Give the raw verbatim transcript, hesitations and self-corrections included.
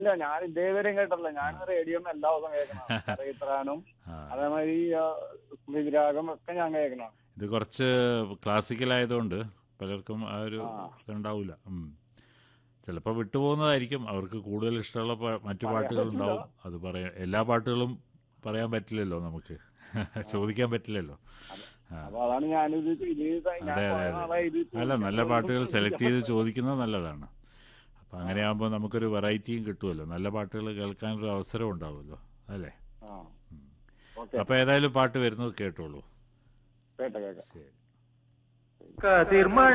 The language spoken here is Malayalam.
ഇല്ല, ഞാൻ ഇതേവരെയും കേട്ടല്ല. ഞാൻ റേഡിയോ എല്ലാ ദിവസവും കേൾക്കണം. അറിയിത്രാനും അതേമാതിരി സ്മൃതിരാഗം ഒക്കെ ഞാൻ കേൾക്കണം. ഇത് കുറച്ച് ക്ലാസിക്കൽ ആയതുകൊണ്ട് പലർക്കും ആ ഒരു ഇതുണ്ടാവില്ല. ചിലപ്പോൾ വിട്ടുപോകുന്നതായിരിക്കും. അവർക്ക് കൂടുതൽ ഇഷ്ടമുള്ള മറ്റു പാട്ടുകളുണ്ടാവും. അത് പറയാം, എല്ലാ പാട്ടുകളും പറയാൻ പറ്റില്ലല്ലോ, നമുക്ക് ചോദിക്കാൻ പറ്റില്ലല്ലോ. അതെ അതെ അതെ, അല്ല, നല്ല പാട്ടുകൾ സെലക്ട് ചെയ്ത് ചോദിക്കുന്നത് നല്ലതാണ്. അപ്പം അങ്ങനെയാകുമ്പോൾ നമുക്കൊരു വെറൈറ്റിയും കിട്ടുമല്ലോ, നല്ല പാട്ടുകൾ കേൾക്കാനൊരു അവസരം ഉണ്ടാവുമല്ലോ, അല്ലേ? അപ്പം ഏതായാലും പാട്ട് വരുന്നത് കേട്ടോളൂ. ശരി.